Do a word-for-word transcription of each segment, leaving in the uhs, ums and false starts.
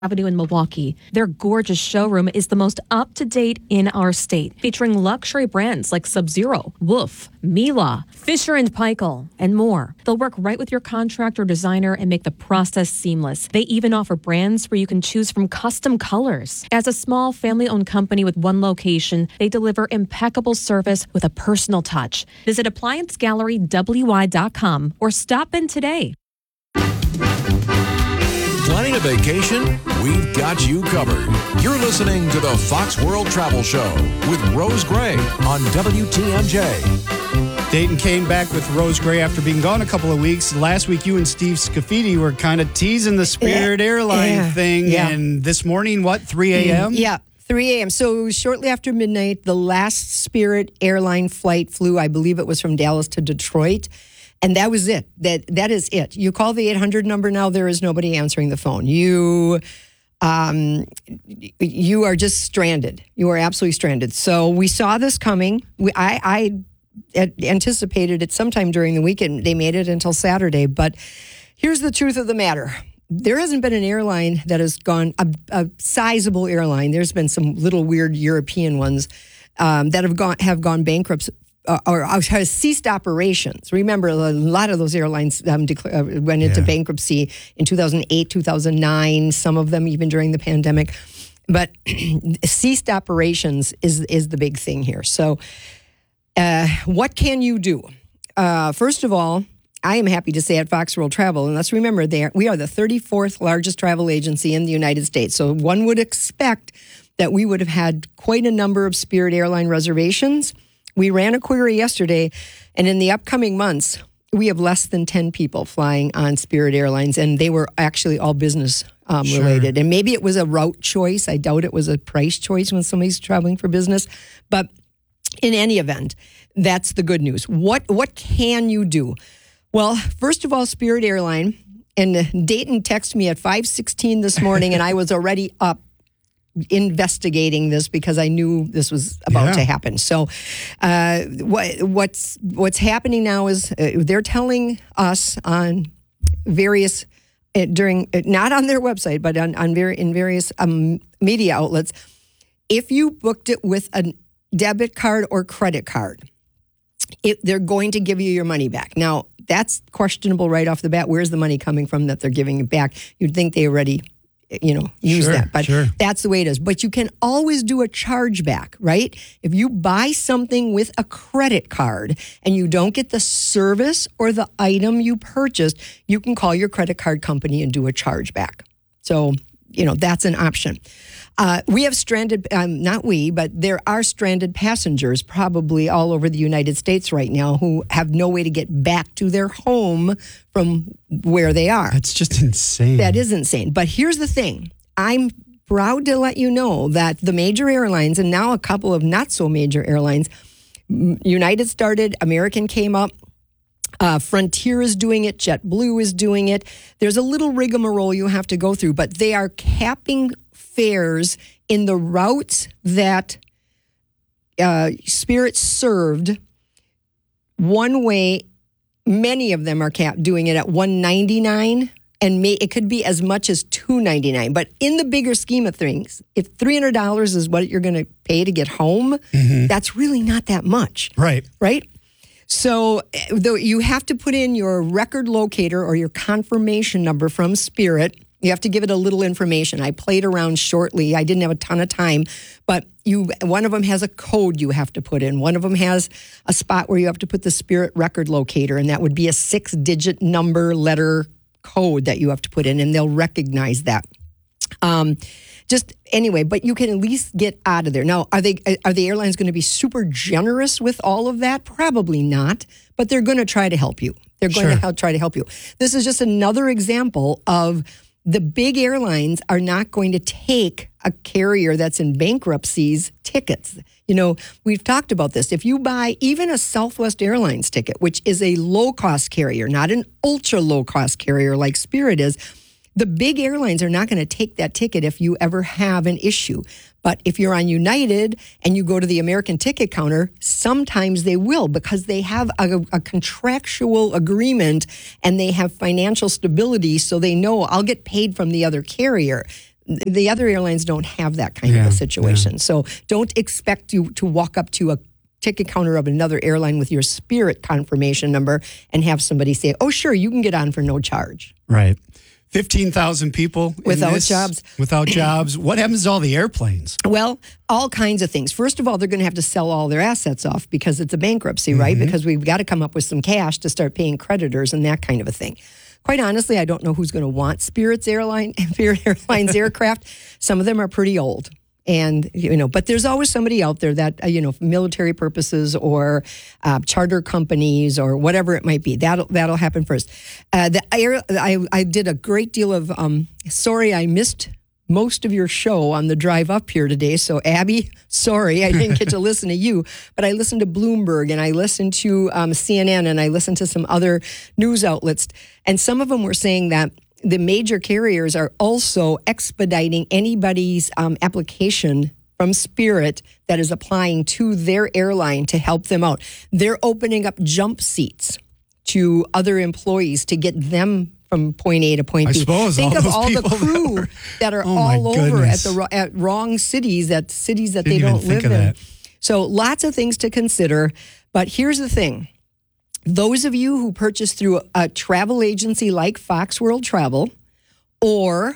Avenue in Milwaukee. Their gorgeous showroom is the most up-to-date in our state, featuring luxury brands like Sub-Zero, Wolf, Miele, Fisher and Paykel, and more. They'll work right with your contractor or designer and make the process seamless. They even offer brands where you can choose from custom colors. As a small family-owned company with one location, they deliver impeccable service with a personal touch. Visit appliance gallery w i dot com or stop in today. Planning a vacation? We've got you covered. You're listening to the Fox World Travel Show with Rose Gray on W T M J. Dayton came back with Rose Gray after being gone a couple of weeks. Last week, you and Steve Scafidi were kind of teasing the Spirit yeah. Airline yeah. thing. Yeah. And this morning, what, three a.m.? Yeah, three a.m. So shortly after midnight, the last Spirit Airline flight flew, I believe it was from Dallas to Detroit. And that was it. That That is it. You call the eight hundred number now, there is nobody answering the phone. You um, you are just stranded. You are absolutely stranded. So we saw this coming. We, I, I anticipated it sometime during the weekend. They made it until Saturday. But here's the truth of the matter. There hasn't been an airline that has gone, a, a sizable airline. There's been some little weird European ones um, that have gone have gone bankrupt. Uh, or has ceased operations. Remember, a lot of those airlines um, decla- uh, went into yeah. bankruptcy in two thousand eight, two thousand nine, some of them even during the pandemic. But ceased operations is is the big thing here. So uh, what can you do? Uh, first of all, I am happy to say at Fox World Travel, and let's remember, they are, we are the thirty-fourth largest travel agency in the United States. So one would expect that we would have had quite a number of Spirit Airline reservations. We ran a query yesterday, and in the upcoming months, we have less than ten people flying on Spirit Airlines, and they were actually all business um, sure. related. And maybe it was a route choice. I doubt it was a price choice when somebody's traveling for business. But in any event, that's the good news. What what can you do? Well, first of all, Spirit Airline, and Dayton texted me at five sixteen this morning, and I was already up investigating this because I knew this was about yeah. to happen. So uh, what, what's what's happening now is uh, they're telling us on various, uh, during uh, not on their website, but on, on very, in various um, media outlets, if you booked it with a debit card or credit card, it, they're going to give you your money back. Now, that's questionable right off the bat. Where's the money coming from that they're giving it back? You'd think they already you know, use sure, that. But sure. that's the way it is. But you can always do a chargeback, right? If you buy something with a credit card and you don't get the service or the item you purchased, you can call your credit card company and do a chargeback. So, you know, that's an option. Uh, we have stranded, um, not we, but there are stranded passengers probably all over the United States right now who have no way to get back to their home from where they are. That's just insane. That is insane. But here's the thing. I'm proud to let you know that the major airlines, and now a couple of not so major airlines, United started, American came up, Uh, Frontier is doing it. JetBlue is doing it. There's a little rigmarole you have to go through, but they are capping fares in the routes that uh, Spirit served one way. Many of them are capped doing it at one ninety-nine, and may, it could be as much as two ninety-nine. But in the bigger scheme of things, if three hundred dollars is what you're going to pay to get home, mm-hmm. that's really not that much. Right. Right? So though you have to put in your record locator or your confirmation number from Spirit. You have to give it a little information. I played around shortly. I didn't have a ton of time, but you. One of them has a code you have to put in. One of them has a spot where you have to put the Spirit record locator, and that would be a six-digit number letter code that you have to put in, and they'll recognize that. Um, just anyway, but you can at least get out of there. Now, are they are the airlines going to be super generous with all of that? Probably not, but they're going to try to help you. They're going sure. to help, try to help you. This is just another example of the big airlines are not going to take a carrier that's in bankruptcy's tickets. You know, we've talked about this. If you buy even a Southwest Airlines ticket, which is a low-cost carrier, not an ultra-low-cost carrier like Spirit is, the big airlines are not going to take that ticket if you ever have an issue. But if you're on United and you go to the American ticket counter, sometimes they will because they have a, a contractual agreement and they have financial stability, so they know I'll get paid from the other carrier. The other airlines don't have that kind Yeah, of a situation. yeah. So don't expect you to walk up to a ticket counter of another airline with your Spirit confirmation number and have somebody say, oh, sure, you can get on for no charge. Right. fifteen thousand people in Without this, jobs. Without jobs. What happens to all the airplanes? Well, all kinds of things. First of all, they're going to have to sell all their assets off because it's a bankruptcy, right? Mm-hmm. Because we've got to come up with some cash to start paying creditors and that kind of a thing. Quite honestly, I don't know who's going to want Spirit's airline, Spirit Airlines aircraft. Some of them are pretty old. And, you know, but there's always somebody out there that, uh, you know, for military purposes or uh, charter companies or whatever it might be. That'll, that'll happen first. Uh, the air, I, I did a great deal of, um, sorry, I missed most of your show on the drive up here today. So, Abby, sorry, I didn't get to listen to you, but I listened to Bloomberg and I listened to um, C N N and I listened to some other news outlets. And some of them were saying that the major carriers are also expediting anybody's um, application from Spirit that is applying to their airline to help them out. They're opening up jump seats to other employees to get them from point A to point I B. suppose Think all of those all the people crew that, that are Oh, my all over at goodness. the ro- at wrong cities, at cities that Didn't they even don't think live of in. that. So lots of things to consider. But here's the thing. Those of you who purchase through a travel agency like Fox World Travel or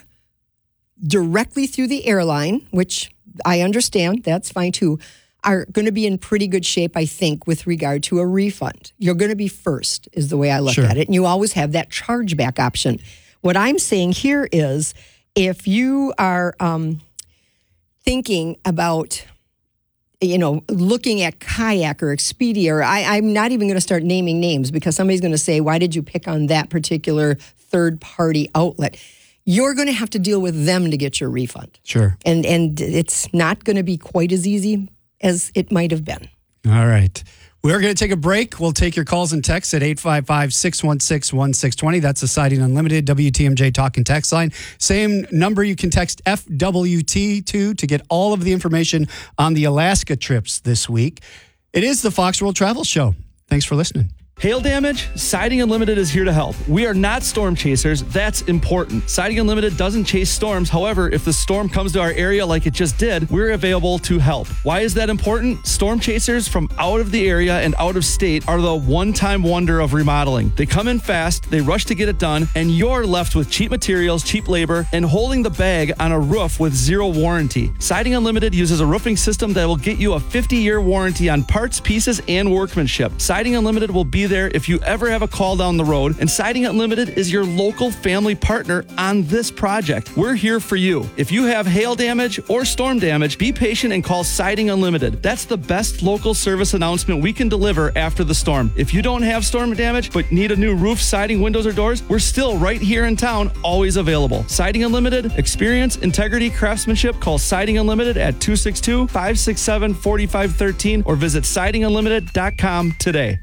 directly through the airline, which I understand, that's fine too, are going to be in pretty good shape, I think, with regard to a refund. You're going to be first, is the way I look Sure. at it. And you always have that chargeback option. What I'm saying here is if you are um, thinking about, you know, looking at Kayak or Expedia, or I, I'm not even going to start naming names because somebody's going to say, why did you pick on that particular third-party outlet? You're going to have to deal with them to get your refund. Sure. And and it's not going to be quite as easy as it might have been. All right. We're going to take a break. We'll take your calls and texts at eight five five, six one six, one six two zero. That's the Siding Unlimited W T M J Talk and Text line. Same number you can text F W T to to get all of the information on the Alaska trips this week. It is the Fox World Travel Show. Thanks for listening. Hail damage? Siding Unlimited is here to help. We are not storm chasers. That's important. Siding Unlimited doesn't chase storms. However, if the storm comes to our area like it just did, we're available to help. Why is that important? Storm chasers from out of the area and out of state are the one-time wonder of remodeling. They come in fast, they rush to get it done, and you're left with cheap materials, cheap labor, and holding the bag on a roof with zero warranty. Siding Unlimited uses a roofing system that will get you a fifty-year warranty on parts, pieces, and workmanship. Siding Unlimited will be there if you ever have a call down the road, and Siding Unlimited is your local family partner on this project. We're here for you. If you have hail damage or storm damage, be patient and call Siding Unlimited. That's the best local service announcement we can deliver after the storm. If you don't have storm damage but need a new roof, siding, windows, or doors, we're still right here in town, always available. Siding Unlimited, experience, integrity, craftsmanship. Call Siding Unlimited at two six two, five six seven, four five one three or visit siding unlimited dot com today.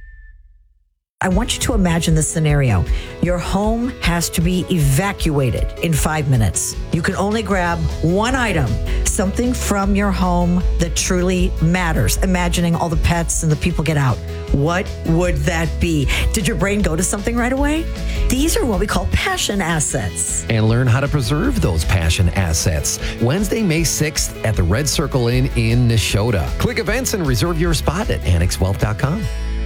I want you to imagine this scenario. Your home has to be evacuated in five minutes. You can only grab one item, something from your home that truly matters. Imagining all the pets and the people get out. What would that be? Did your brain go to something right away? These are what we call passion assets. And learn how to preserve those passion assets. Wednesday, May sixth at the Red Circle Inn in Neshota. Click events and reserve your spot at annex wealth dot com.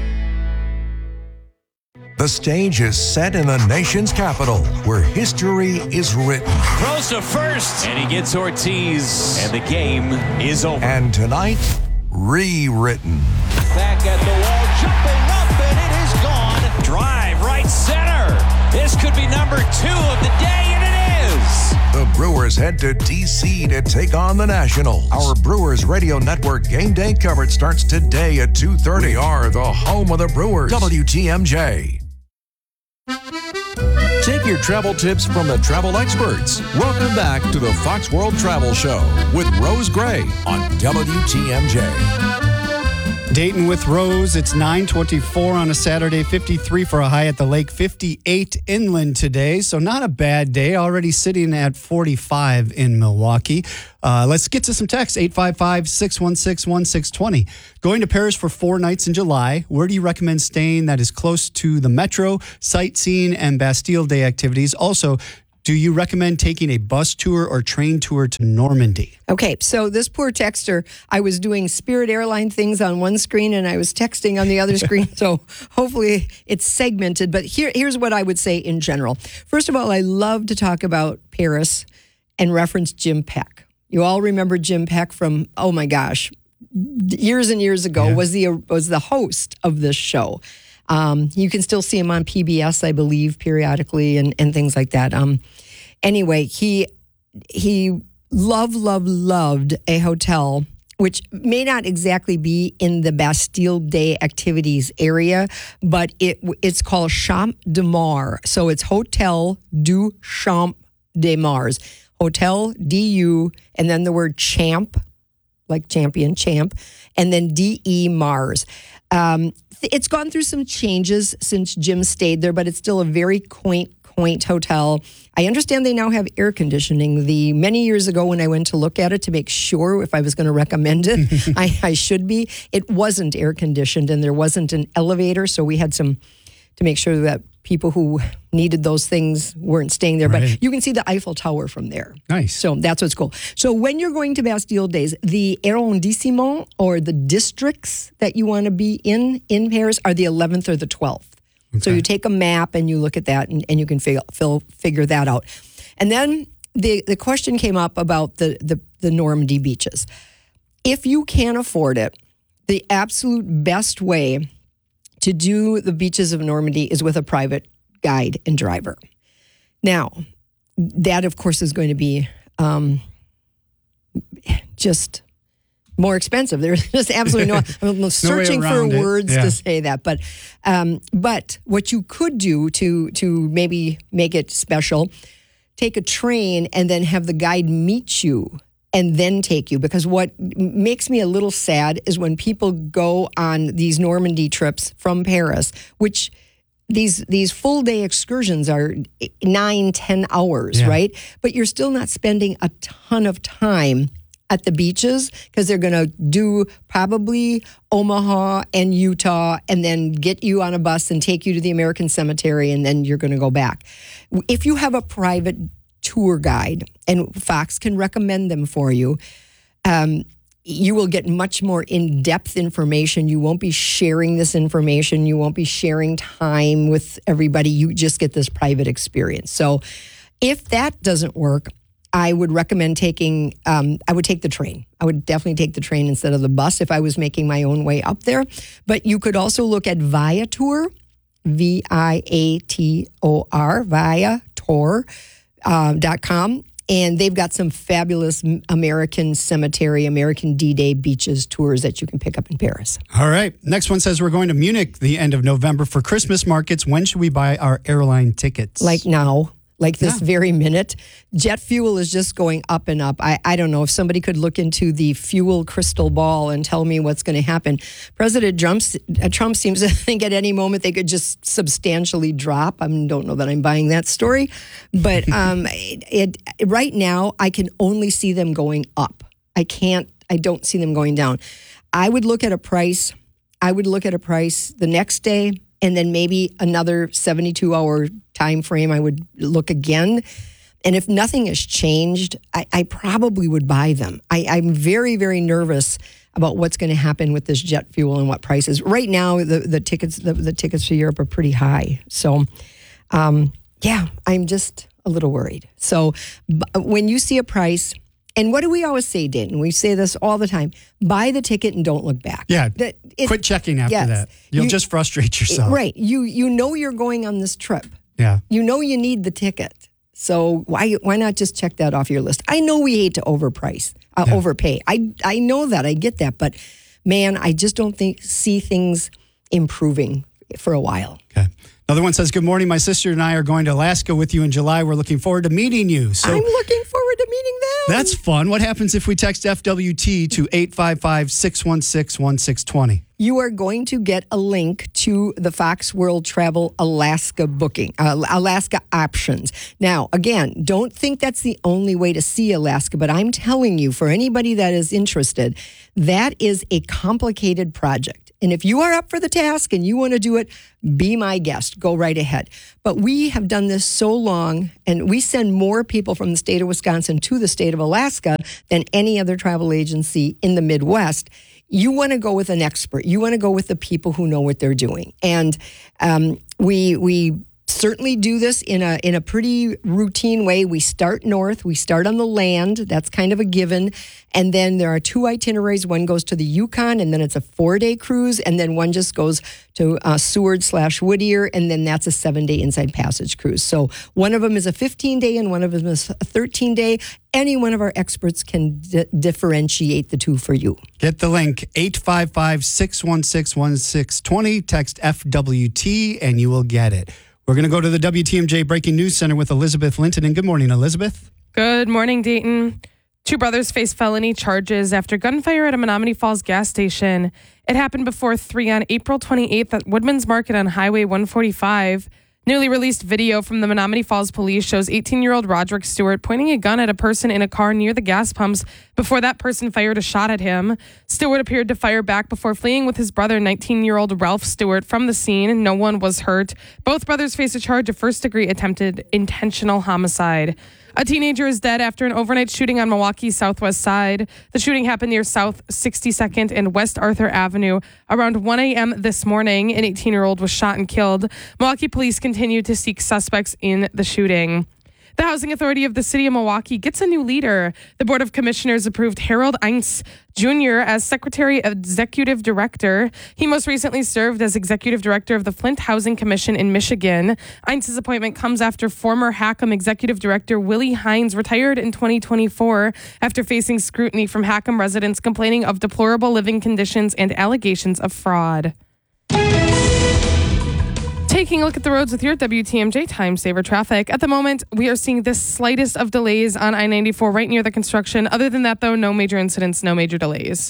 The stage is set in the nation's capital, where history is written. Throws to first, and he gets Ortiz, and the game is over. And tonight, rewritten. Back at the wall, jumping up, and it is gone. Drive right center. This could be number two of the day, and it is. The Brewers head to D C to take on the Nationals. Our Brewers Radio Network game day coverage starts today at two thirty. We are the home of the Brewers. W T M J. Take your travel tips from the travel experts. Welcome back to the Fox World Travel Show with Rose Gray on W T M J. Dayton with Rose. It's nine twenty-four on a Saturday, fifty-three for a high at the lake, fifty-eight inland today. So not a bad day. Already sitting at forty-five in Milwaukee. Uh, let's get to some texts. eight five five, six one six, one six two zero. Going to Paris for four nights in July. Where do you recommend staying that is close to the metro, sightseeing, and Bastille Day activities? Also, Do you recommend taking a bus tour or train tour to Normandy? Okay, so this poor texter, I was doing Spirit Airline things on one screen and I was texting on the other screen, so hopefully it's segmented. But here, here's what I would say in general. First of all, I love to talk about Paris and reference Jim Peck. You all remember Jim Peck from, oh my gosh, years and years ago, yeah. was the was the host of this show. Um, you can still see him on P B S, I believe, periodically and, and things like that. Um, anyway, he he loved, loved, loved a hotel, which may not exactly be in the Bastille Day activities area, but it it's called Champ de Mars. So it's Hotel du Champ de Mars. Hotel, D U, and then the word champ, like champion, champ, and then D E Mars. Um, it's gone through some changes since Jim stayed there, but it's still a very quaint, quaint hotel. I understand they now have air conditioning. The many years ago when I went to look at it to make sure if I was going to recommend it, I, I should be. It wasn't air conditioned and there wasn't an elevator, so we had some to make sure that people who needed those things weren't staying there. Right. But you can see the Eiffel Tower from there. Nice. So that's what's cool. So when you're going to Bastille Days, the arrondissement or the districts that you want to be in in Paris are the eleventh or the twelfth. Okay. So you take a map and you look at that and, and you can figure, figure that out. And then the, the question came up about the, the, the Normandy beaches. If you can afford it, the absolute best way to do the beaches of Normandy is with a private guide and driver. Now, that, of course, is going to be um, just more expensive. There's just absolutely no... I'm searching no for it. words yeah. to say that. But um, but what you could do to to maybe make it special, take a train and then have the guide meet you and then take you. Because what makes me a little sad is when people go on these Normandy trips from Paris, which these these full day excursions are nine, ten hours, yeah. right? But you're still not spending a ton of time at the beaches because they're going to do probably Omaha and Utah and then get you on a bus and take you to the American Cemetery and then you're going to go back. If you have a private tour guide, and Fox can recommend them for you, um, you will get much more in-depth information. You won't be sharing this information. You won't be sharing time with everybody. You just get this private experience. So if that doesn't work, I would recommend taking, um, I would take the train. I would definitely take the train instead of the bus if I was making my own way up there. But you could also look at Viator, V I A T O R, Viator. Uh, dot com, and they've got some fabulous American Cemetery, American D-Day beaches tours that you can pick up in Paris. All right. Next one says we're going to Munich the end of November for Christmas markets. When should we buy our airline tickets? Like now. Like this yeah. very minute. Jet fuel is just going up and up. I, I don't know if somebody could look into the fuel crystal ball and tell me what's going to happen. President Trump, uh, Trump seems to think at any moment they could just substantially drop. I don't know that I'm buying that story. But um, it, it, right now, I can only see them going up. I can't, I don't see them going down. I would look at a price. I would look at a price the next day. And then maybe another seventy-two hour time frame, I would look again. And if nothing has changed, I, I probably would buy them. I, I'm very, very nervous about what's going to happen with this jet fuel and what prices. Right now, the, the tickets the, the tickets to Europe are pretty high. So, um, yeah, I'm just a little worried. So b- when you see a price... And what do we always say, Dayton? We say this all the time. Buy the ticket and don't look back. Yeah, that, it, quit checking after yes. that. You'll you, just frustrate yourself. Right. You you know you're going on this trip. Yeah. You know you need the ticket. So why why not just check that off your list? I know we hate to overprice, uh, yeah. overpay. I I know that. I get that. But, man, I just don't think see things improving for a while. Okay. Another one says, good morning. My sister and I are going to Alaska with you in July. We're looking forward to meeting you. So I'm looking forward to meeting them. That's fun. What happens if we text F W T to eight five five, six one six, one six two zero? You are going to get a link to the Fox World Travel Alaska booking, uh, Alaska options. Now, again, don't think that's the only way to see Alaska, but I'm telling you, for anybody that is interested, that is a complicated project. And if you are up for the task and you want to do it, be my guest. Go right ahead. But we have done this so long, and we send more people from the state of Wisconsin to the state of Alaska than any other travel agency in the Midwest. You want to go with an expert. You want to go with the people who know what they're doing. And um, we we certainly do this in a in a pretty routine way. We start north. We start on the land. That's kind of a given. And then there are two itineraries. One goes to the Yukon, and then it's a four-day cruise. And then one just goes to uh, Seward slash Whittier, and then that's a seven-day Inside Passage cruise. So one of them is a fifteen-day, and one of them is a thirteen-day. Any one of our experts can d- differentiate the two for you. Get the link, eight five five, six one six, one six two zero. Text F W T, and you will get it. We're going to go to the W T M J Breaking News Center with Elizabeth Linton. And good morning, Elizabeth. Good morning, Dayton. Two brothers face felony charges after gunfire at a Menomonee Falls gas station. It happened before three on April twenty-eighth at Woodman's Market on Highway one forty-five. Newly released video from the Menomonee Falls police shows eighteen-year-old Roderick Stewart pointing a gun at a person in a car near the gas pumps before that person fired a shot at him. Stewart appeared to fire back before fleeing with his brother, nineteen-year-old Ralph Stewart, from the scene. No one was hurt. Both brothers face a charge of first-degree attempted intentional homicide. A teenager is dead after an overnight shooting on Milwaukee's southwest side. The shooting happened near South sixty-second and West Arthur Avenue around one a.m. this morning. An eighteen-year-old was shot and killed. Milwaukee police continue to seek suspects in the shooting. The Housing Authority of the City of Milwaukee gets a new leader. The Board of Commissioners approved Harold Eintz Junior as Secretary Executive Director. He most recently served as Executive Director of the Flint Housing Commission in Michigan. Eintz's appointment comes after former Hackham Executive Director Willie Hines retired in twenty twenty-four after facing scrutiny from Hackham residents complaining of deplorable living conditions and allegations of fraud. Taking a look at the roads with your W T M J Time Saver traffic. At the moment, we are seeing the slightest of delays on I ninety-four right near the construction. Other than that, though, no major incidents, no major delays.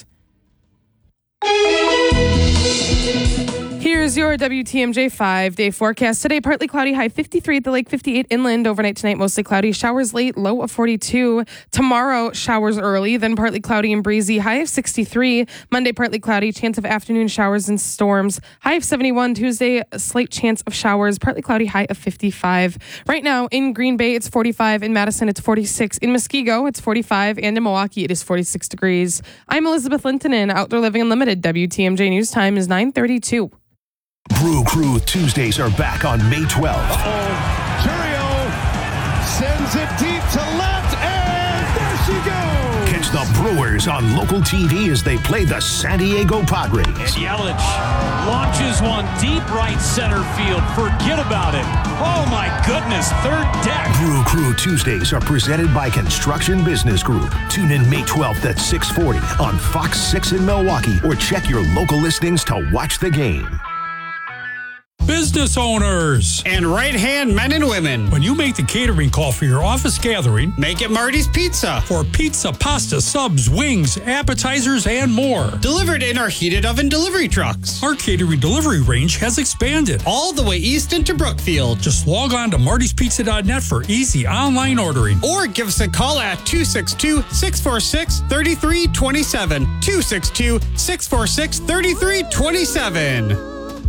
Here's your W T M J five-day forecast. Today, partly cloudy, high fifty-three at the lake, fifty-eight inland. Overnight tonight, mostly cloudy. Showers late, low of forty-two. Tomorrow, showers early, then partly cloudy and breezy, high of sixty-three. Monday, partly cloudy, chance of afternoon showers and storms, high of seventy-one. Tuesday, a slight chance of showers, partly cloudy, high of fifty-five. Right now, in Green Bay, it's forty-five. In Madison, it's forty-six. In Muskego, it's forty-five. And in Milwaukee, it is forty-six degrees. I'm Elizabeth Linton in Outdoor Living Unlimited. W T M J News Time is nine thirty-two. Brew Crew Tuesdays are back on May twelfth. Uh-oh. Churio sends it deep to left, and there she goes. Catch the Brewers on local T V as they play the San Diego Padres. And Yelich launches one deep right center field. Forget about it. Oh, my goodness. Third deck. Brew Crew Tuesdays are presented by Construction Business Group. Tune in May twelfth at six forty on Fox six in Milwaukee, or check your local listings to watch the game. Business owners and right-hand men and women. When you make the catering call for your office gathering, make it Marty's Pizza. For pizza, pasta, subs, wings, appetizers, and more. Delivered in our heated oven delivery trucks. Our catering delivery range has expanded all the way east into Brookfield. Just log on to martys pizza dot net for easy online ordering. Or give us a call at two six two, six four six, three three two seven. two six two, six four six, three three two seven.